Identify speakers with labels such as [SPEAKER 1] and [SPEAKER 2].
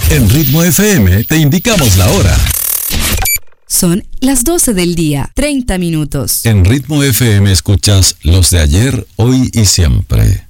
[SPEAKER 1] En Ritmo FM te indicamos la hora.
[SPEAKER 2] Son las 12 del día, 30 minutos.
[SPEAKER 1] En Ritmo FM escuchas los de ayer, hoy y siempre.